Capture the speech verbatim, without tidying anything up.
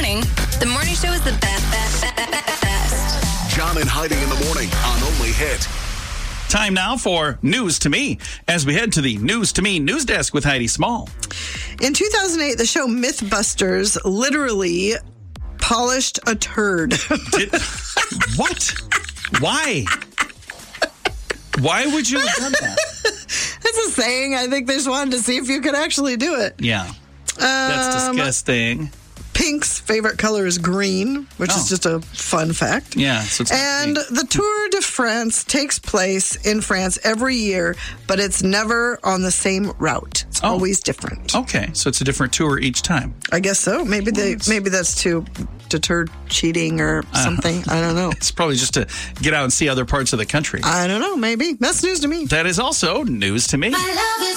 morning. The morning show is the best, best, best, best, best. John and Heidi in the morning on Only Hit. Time now for News to Me, as we head to the News to Me news desk with Heidi Small. In two thousand eight, the show Mythbusters literally polished a turd. Did, what? Why? Why would you have done that? That's a saying. I think they just wanted to see if you could actually do it. Yeah. That's Um, disgusting. Pink's favorite color is green, which Oh. is just a fun fact. Yeah. So it's And the Tour de France takes place in France every year, but it's never on the same route. It's Oh. always different. Okay, so it's a different tour each time. I guess so. Maybe they maybe that's to deter cheating or something. I don't know. It's probably just to get out and see other parts of the country. I don't know. Maybe. That's news to me. That is also news to me. My love is